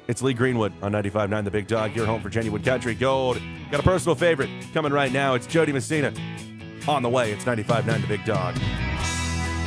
It's Lee Greenwood on 95.9 The Big Dog, your home for genuine country gold. Got a personal favorite coming right now. It's Jody Messina. On the way, it's 95.9 The Big Dog.